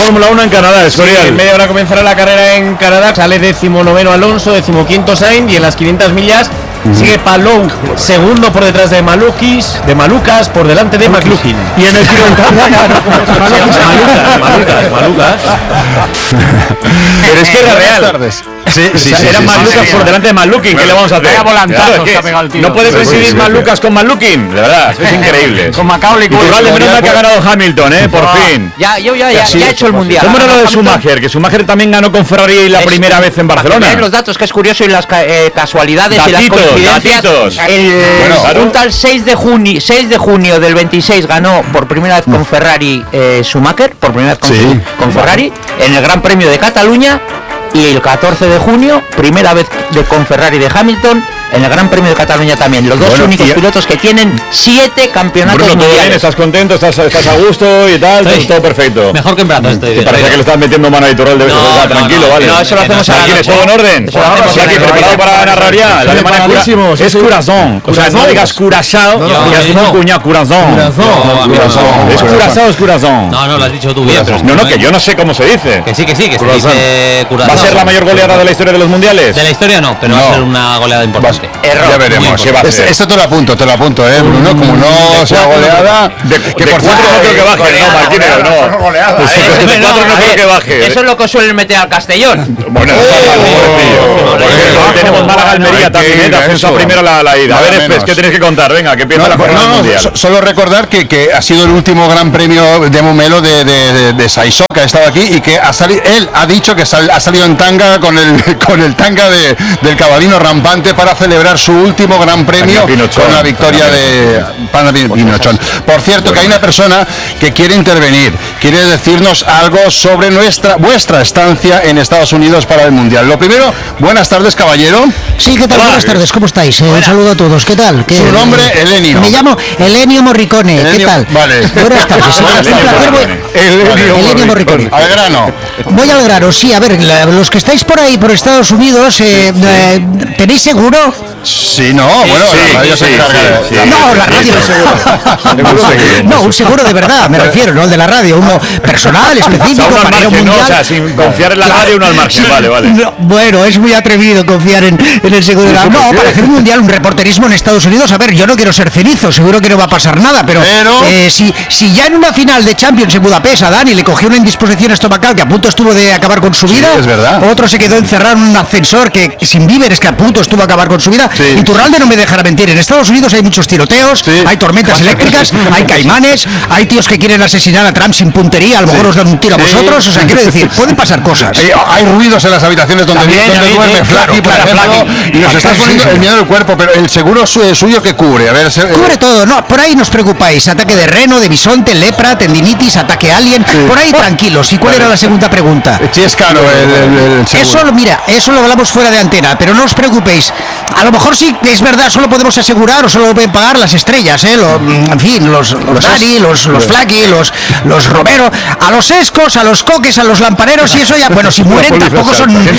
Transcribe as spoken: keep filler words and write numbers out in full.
Fórmula uno en Canadá, Escorial. Sí, en media hora comenzará la carrera en Canadá. Sale decimonoveno Alonso, decimoquinto Sainz, y en las quinientas millas uh-huh. sigue Palou, segundo por detrás de Malukis, de Malucas, por delante de McLaughlin. Y en el giro de Italia, Malucas, Malucas, Malucas. Pero es que era real. Sí, sí, o sea, sí, eran sí, Malucas sí, por delante de Malukis. ¿Qué le vamos a hacer? Claro, es que no puede presidir Malucas con Malukis, de verdad, es increíble. Con Macaulay Culkin. Igual de menos mal que ha ganado Hamilton, eh, por fin. Ya, yo ya, ya, ya he hecho el mundial. ¿Cómo era lo de Schumacher? Que Schumacher también ganó con Ferrari la primera vez en Barcelona. Los datos, que es curioso, y las eh, casualidades datitos, y las coincidencias. Datitos. El, bueno, claro. Un tal seis de junio, seis de junio del veintiséis ganó por primera vez con Ferrari eh, Schumacher, por primera vez con, sí. con Ferrari, en el Gran Premio de Cataluña. Y el catorce de junio, primera vez de, con Ferrari de Hamilton, en el Gran Premio de Cataluña también. Los dos bueno, únicos y... pilotos que tienen siete campeonatos Bruno, mundiales. ¿todo bien? ¿Estás contento? ¿Estás, estás a gusto y tal? Sí. Todo perfecto. Mejor que en brazos. Te sí, parece que le estás metiendo mano a Iturralde de vez en cuando. Tranquilo, no, no, vale. No, eso lo hacemos ahora. ¿Tienes todo en orden? Eso lo hacemos aquí preparado para narrar ya. La alemana es Curazón. O sea, no digas Curazao, digas no, cuñado, Curazón. Es Curazao, es Curazón. No, no, lo has dicho tú bien. No, no, que yo no sé cómo se dice. Que sí, que sí, que se dice Curazao. ¿Va a ser la mayor goleada de la historia de los mundiales? De la historia no, pero va a ser una goleada importante. Ya veremos qué va a ser. Esto te lo apunto, te lo apunto, eh, Bruno, como no sea goleada, de, que de por cuatro no creo que baje, goleada, no, Martínez, no. no. Goleada, de cuatro no, no creo que baje. Eso es lo que suelen meter al Castellón. Bueno, tenemos Málaga-Almería también, ascenso a primero la, la ida. A ver, Espes, ¿qué tienes que contar? Venga, que pierda la jornada mundial. Solo recordar que, que ha sido el último gran premio de Momelo de, de, de, de Saisó, que ha estado aquí, y que ha salido, él ha dicho que sal, ha salido en tanga con el, con el tanga de, del caballino rampante para celebrar su último gran premio con la victoria de Pana Pinochón. Por cierto, que hay una persona que quiere intervenir, quiere decirnos algo sobre nuestra vuestra estancia en Estados Unidos para el Mundial. Lo primero, buenas tardes, caballero. Sí, ¿qué tal? Hola. Buenas tardes, ¿cómo estáis? Eh, un saludo a todos, ¿qué tal? ¿Qué, Su nombre, eh, Elenio. Me llamo Elenio Morricone, Elenio, ¿qué tal? Vale. Buenas tardes. Sí, Elenio, un placer, voy... Elenio, Elenio Morricone. Al grano. Voy al grano, sí, a ver, la, los que estáis por ahí, por Estados Unidos, eh, eh, ¿tenéis seguro? Sí, no, bueno, sí, la radio sí, se encarga. Sí, sí, no, sí, la radio sí, no, un seguro de verdad, me refiero, no el de la radio, uno personal, específico, o sea, para ir a un mundial. No, o sea, sin confiar en la radio, uno al margen, vale, vale. No, bueno, es muy atrevido confiar en, en el seguro de la radio. No, para hacer un mundial, un reporterismo en Estados Unidos, a ver, yo no quiero ser cenizo, seguro que no va a pasar nada, pero, pero... Eh, si, si ya en una final de Champions en Budapest a Dani le cogió una indisposición estomacal que a punto estuvo de acabar con su vida, sí, es verdad. Otro se quedó encerrado en un ascensor que sin víveres que a punto estuvo a acabar con su vida, sí. Y Turralde no me dejará mentir, en Estados Unidos hay muchos tiroteos, sí. Hay tormentas eléctricas, hay caimanes, hay tíos que quieren asesinar a Trump sin puntería, a lo mejor sí. Os dan un tiro a vosotros, o sea, quiero decir, pueden pasar cosas. Hay, hay ruidos en las habitaciones donde, también, donde también, duerme sí, Flaky, claro, por claro, ejemplo, Flaky. Y nos estás poniendo el miedo del cuerpo, pero el seguro su, suyo que cubre, a ver, se, cubre eh. todo, no, por ahí no os preocupáis, ataque de reno, de bisonte, lepra, tendinitis, ataque alien, sí. Por ahí tranquilos. ¿Y cuál vale. Era la segunda pregunta? Sí, es caro el, el, el seguro. Eso, mira, eso lo hablamos fuera de antena, pero no os preocupéis, a lo mejor sí, es verdad, solo podemos asegurar o solo pueden pagar las estrellas, ¿eh? Lo, en fin, los, los Dani, los, los Flaky, los, los Romero, a los Escos, a los Coques, a los Lampareros y eso ya, bueno, si mueren tampoco son